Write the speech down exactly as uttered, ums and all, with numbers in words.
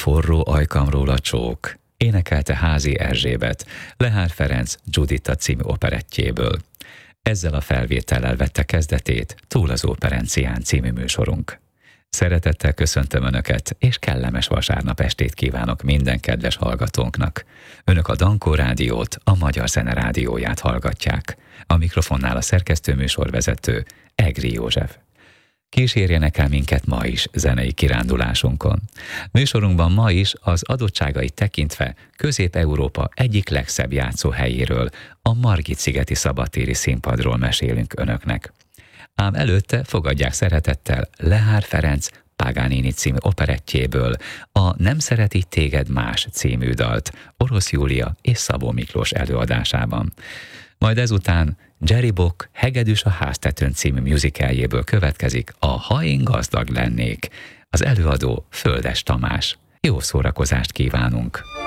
Forró ajkamról a csók, énekelte Házi Erzsébet, Lehár Ferenc Giuditta című operettjéből. Ezzel a felvétellel vette kezdetét Túl az Óperencián című műsorunk. Szeretettel köszöntöm Önöket, és kellemes vasárnap estét kívánok minden kedves hallgatónknak. Önök a Dankó Rádiót, a Magyar Zene Rádióját hallgatják. A mikrofonnál a szerkesztőműsorvezető Egri József. Kísérjenek el minket ma is zenei kirándulásunkon. Műsorunkban ma is az adottságait tekintve Közép-Európa egyik legszebb játszóhelyéről, a Margit-szigeti szabadtéri színpadról mesélünk Önöknek. Ám előtte fogadják szeretettel Lehár Ferenc Paganini című operettjéből a Nem szereti téged más című dalt Orosz Júlia és Szabó Miklós előadásában. Majd ezután Jerry Bock Hegedűs a háztetőn című musicaljéből következik a Ha én gazdag lennék. Az előadó Földes Tamás. Jó szórakozást kívánunk!